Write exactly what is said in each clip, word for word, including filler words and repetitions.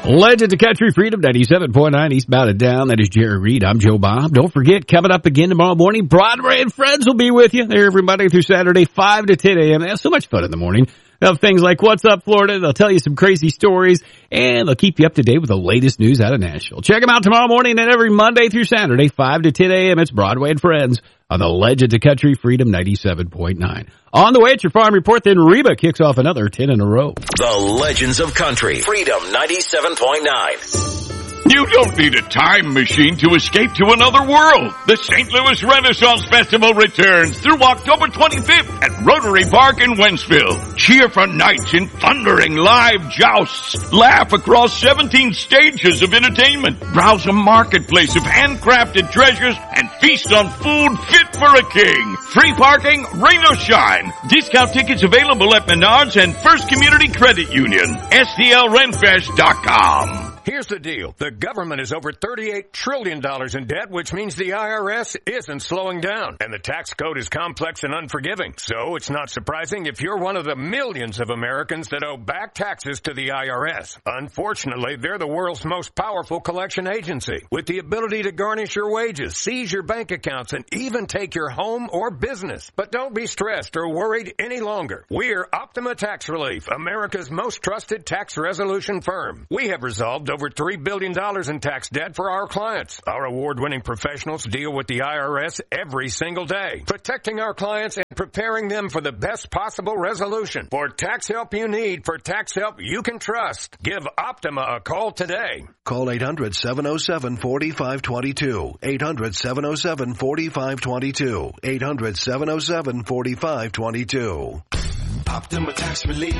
Legend of Country Freedom, ninety-seven point nine Eastbound and Down. That is Jerry Reed. I'm Joe Bob. Don't forget, coming up again tomorrow morning, Broadway and Friends will be with you there every Monday through Saturday, five to ten a.m. They have so much fun in the morning. They'll have things like What's Up, Florida. They'll tell you some crazy stories, and they'll keep you up to date with the latest news out of Nashville. Check them out tomorrow morning and every Monday through Saturday, five to ten a.m. It's Broadway and Friends on the Legend of Country Freedom, ninety-seven point nine. On the way, it's your Farm Report, then Reba kicks off another ten in a row. The Legends of Country Freedom, ninety-seven point nine. You don't need a time machine to escape to another world. The Saint Louis Renaissance Festival returns through October twenty-fifth at Rotary Park in Wentzville. Cheer for nights in thundering live jousts. Laugh across seventeen stages of entertainment. Browse a marketplace of handcrafted treasures and feast on food fit for a king. Free parking, rain or shine. Discount tickets available at Menards and First Community Credit Union. S T L Renfest dot com. Here's the deal. The government is over thirty-eight trillion dollars in debt, which means the I R S isn't slowing down. And the tax code is complex and unforgiving. So it's not surprising if you're one of the millions of Americans that owe back taxes to the I R S. Unfortunately, they're the world's most powerful collection agency, with the ability to garnish your wages, seize your bank accounts, and even take your home or business. But don't be stressed or worried any longer. We're Optima Tax Relief, America's most trusted tax resolution firm. We have resolved over three billion dollars in tax debt for our clients. Our award-winning professionals deal with the I R S every single day, protecting our clients and preparing them for the best possible resolution. For tax help you need, for tax help you can trust, give Optima a call today. Call eight hundred, seven oh seven, four five two two. eight hundred, seven oh seven, four five two two. eight hundred, seven oh seven, four five two two. Optima Tax Relief.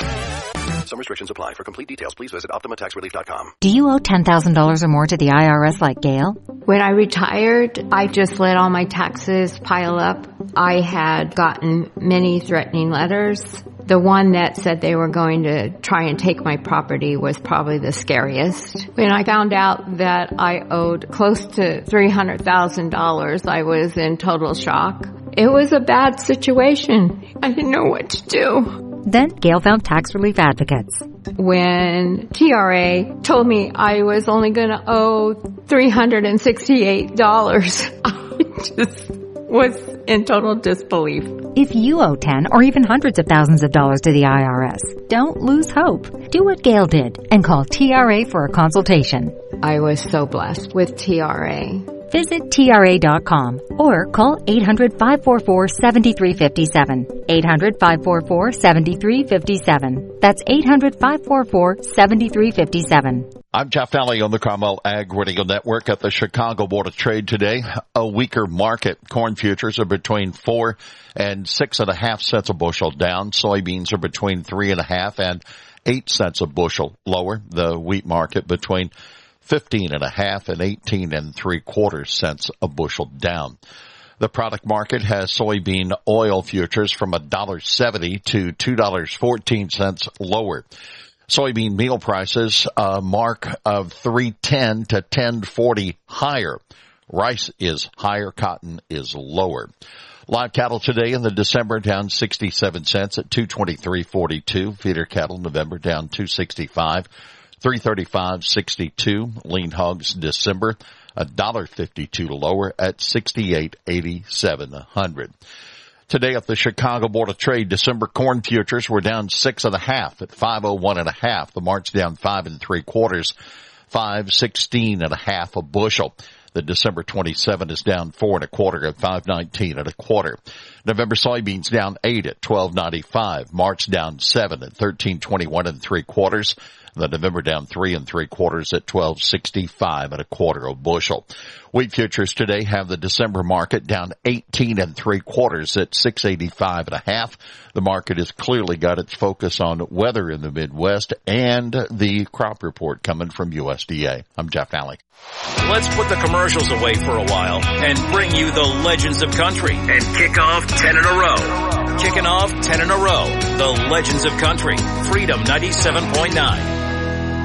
Some restrictions apply. For complete details, please visit Optima Tax Relief dot com. Do you owe ten thousand dollars or more to the I R S like Gail? When I retired, I just let all my taxes pile up. I had gotten many threatening letters. The one that said they were going to try and take my property was probably the scariest. When I found out that I owed close to three hundred thousand dollars, I was in total shock. It was a bad situation. I didn't know what to do. Then Gail found Tax Relief Advocates. When T R A told me I was only going to owe three hundred sixty-eight dollars, I just was in total disbelief. If you owe ten or even hundreds of thousands of dollars to the I R S, don't lose hope. Do what Gail did and call T R A for a consultation. I was so blessed with T R A. Visit T R A dot com or call eight hundred, five four four, seven three five seven. eight hundred, five four four, seven three five seven. That's eight hundred, five four four, seven three five seven. I'm Jeff Valley on the Carmel Ag Radio Network at the Chicago Board of Trade today. A weaker market. Corn futures are between four and six and a half cents a bushel down. Soybeans are between three and a half and eight cents a bushel lower. The wheat market between fifteen and a half and eighteen and three quarters cents a bushel down. The product market has soybean oil futures from one dollar seventy to two dollars and fourteen cents lower. Soybean meal prices a mark of three ten to ten forty higher. Rice is higher, cotton is lower. Live cattle today in the December down sixty-seven cents at two twenty-three forty-two. Feeder cattle November down two sixty-five. three thirty-five sixty-two. Lean hogs December one dollar fifty-two lower at sixty-eight eighty-seven a hundred. Today at the Chicago Board of Trade, December corn futures were down six and a half at five oh one and a half. The March down five and three quarters, five sixteen and a half a bushel. The December twenty-seven is down four and a quarter at five nineteen and a quarter. November soybeans down eight at twelve ninety-five. March down seven at thirteen twenty-one and three quarters. The November down three and three quarters at twelve sixty-five and a quarter a bushel. Wheat futures today have the December market down eighteen and three quarters at six eighty-five and a half. The market has clearly got its focus on weather in the Midwest and the crop report coming from U S D A. I'm Jeff Alley. Let's put the commercials away for a while and bring you the Legends of Country and kick off ten in a row. Kicking off ten in a row. The Legends of Country. Freedom ninety-seven point nine.